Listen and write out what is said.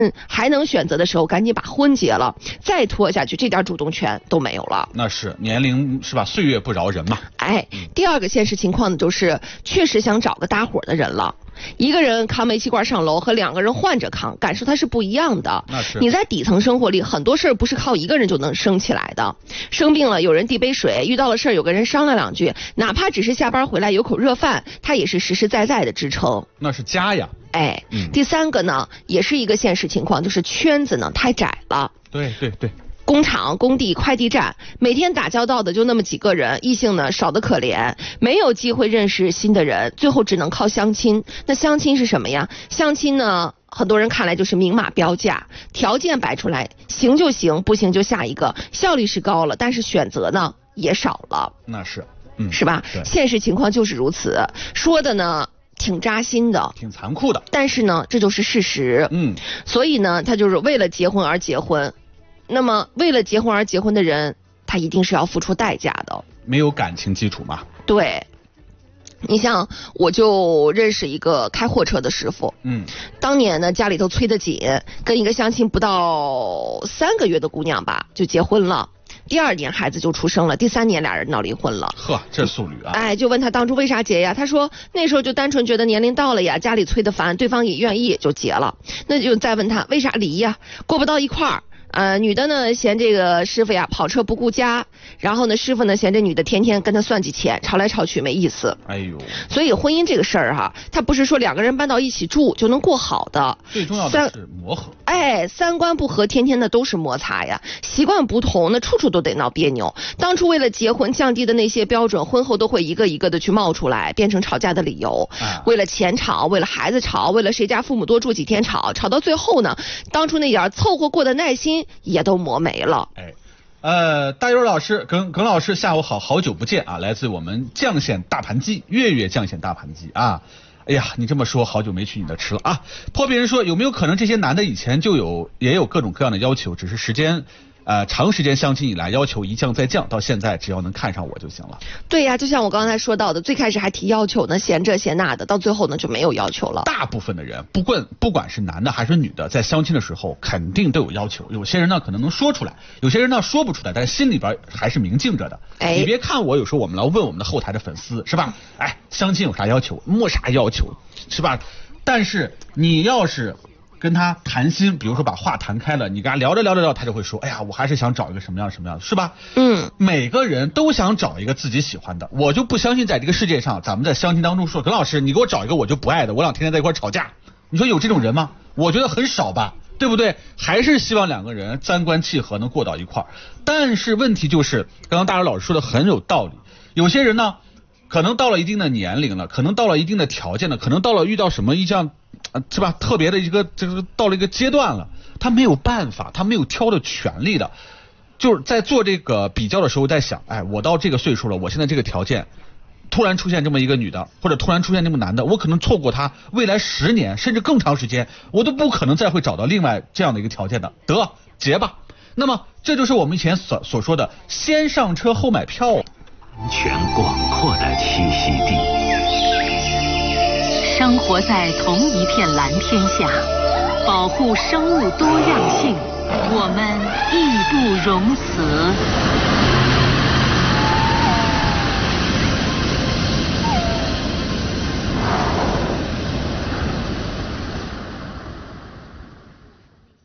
还能选择的时候，赶紧把婚结了，再拖下去，这点主动权都没有了。 那是年龄是吧？岁月不饶人嘛。 第二个现实情况呢，就是确实想找个搭伙的人了。一个人扛煤气罐上楼和两个人换着扛，感受它是不一样的。 那是。 你在底层生活里，很多事儿不是靠一个人就能升起来的。生病了有人递杯水，遇到了事儿有个人商量两句，哪怕只是下班回来有口热饭，它也是实实在在的支撑。 那是家呀。 第三个呢，也是一个现实情况，就是圈子呢太窄了。 对。 工厂、工地、快递站，每天打交道的就那么几个人，异性呢少得可怜，没有机会认识新的人，最后只能靠相亲。那相亲是什么呀？相亲呢，很多人看来就是明码标价，条件摆出来，行就行，不行就下一个，效率是高了，但是选择呢也少了。 那是， 是吧？现实情况就是如此，说的呢挺扎心的， 挺残酷的， 但是呢这就是事实。所以呢他就是为了结婚而结婚。那么为了结婚而结婚的人，他一定是要付出代价的， 没有感情基础嘛。 对，你像我就认识一个开货车的师傅，当年呢家里头催得紧，跟一个相亲不到3个月的姑娘吧就结婚了，第2年孩子就出生了，第3年俩人闹离婚了。 呵，这速率啊！ 就问他当初为啥结呀？他说那时候就单纯觉得年龄到了呀，家里催得烦，对方也愿意就结了。那就再问他为啥离呀？过不到一块儿。女的呢嫌这个师傅呀跑车不顾家，然后呢师傅呢嫌这女的天天跟他算计钱，吵来吵去没意思。所以婚姻这个事儿哈，它不是说2个人搬到一起住就能过好的， 最重要的是磨合。 三观不合，天天的都是摩擦呀，习惯不同，那处处都得闹别扭。当初为了结婚降低的那些标准，婚后都会一个一个的去冒出来，变成吵架的理由。为了钱吵，为了孩子吵，为了谁家父母多住几天吵，吵到最后呢，当初那点凑合过的耐心也都磨没了。 大优老师、耿老师，下午好，好久不见啊！来自我们酱馅大盘鸡，月酱馅大盘鸡啊！哎呀，你这么说，好久没去你的吃了啊！破别人说，有没有可能这些男的以前也有各种各样的要求，只是长时间相亲以来要求一降再降，到现在只要能看上我就行了。 对呀，就像我刚才说到的，最开始还提要求呢，嫌这嫌那的，到最后呢就没有要求了。 大部分的人不管是男的还是女的，在相亲的时候肯定都有要求，有些人呢可能能说出来，有些人呢说不出来，但是心里边还是明镜着的。你别看我有时候我们老问我们的后台的粉丝是吧？相亲有啥要求？没啥要求是吧？但是你要是跟他谈心，比如说把话谈开了，你跟他聊着，他就会说，哎呀，我还是想找一个什么样的，是吧？每个人都想找一个自己喜欢的，我就不相信在这个世界上，咱们在相亲当中说，耿老师，你给我找一个我就不爱的，我俩天天在一块吵架，你说有这种人吗？我觉得很少吧，对不对？还是希望2个人三观契合，能过到一块儿。但是问题就是，刚刚大刘老师说的很有道理，有些人呢，可能到了一定的年龄了，可能到了一定的条件了，可能到了遇到什么一项是吧特别的到了一个阶段了，他没有办法，他没有挑的权利的，就是在做这个比较的时候在想，我到这个岁数了，我现在这个条件，突然出现这么一个女的，或者突然出现这么男的，我可能错过他未来10年甚至更长时间，我都不可能再会找到另外这样的一个条件的，得结吧。那么这就是我们以前所说的先上车后买票。 全广阔的栖息地，生活在同一片蓝天下，保护生物多样性，我们义不容辞。